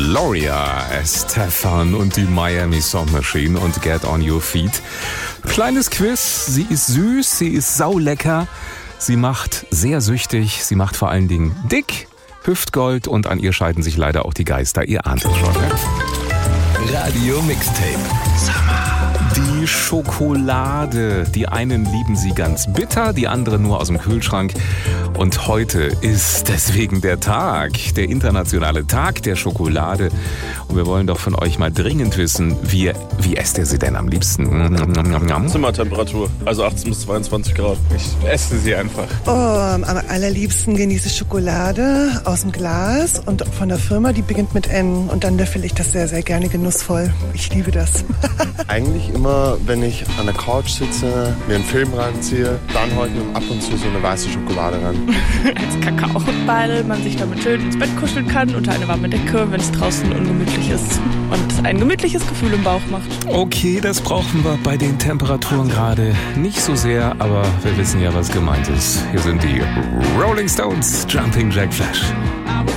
Gloria Estefan und die Miami Song Machine und Get on Your Feet. Kleines Quiz, sie ist süß, sie ist saulecker, sie macht sehr süchtig, sie macht vor allen Dingen dick, Hüftgold und an ihr scheiden sich leider auch die Geister, ihr ahnt es schon. Ne? Radio Mixtape. Die Schokolade. Die einen lieben sie ganz bitter, die anderen nur aus dem Kühlschrank. Und heute ist deswegen der Tag, der internationale Tag der Schokolade. Und wir wollen doch von euch mal dringend wissen, wie esst ihr sie denn am liebsten? Zimmertemperatur, also 18 bis 22 Grad. Ich esse sie einfach. Am allerliebsten genieße ich Schokolade aus dem Glas und von der Firma, die beginnt mit N. Und dann löffel ich das sehr, sehr gerne genussvoll. Ich liebe das. Eigentlich immer, wenn ich an der Couch sitze, mir einen Film reinziehe, dann heute ab und zu so eine weiße Schokolade ran. Als Kakao, weil man sich damit schön ins Bett kuscheln kann unter eine warme Decke, wenn es draußen ungemütlich ist und ein gemütliches Gefühl im Bauch macht. Okay, das brauchen wir bei den Temperaturen gerade nicht so sehr, aber wir wissen ja, was gemeint ist. Hier sind die Rolling Stones, Jumping Jack Flash.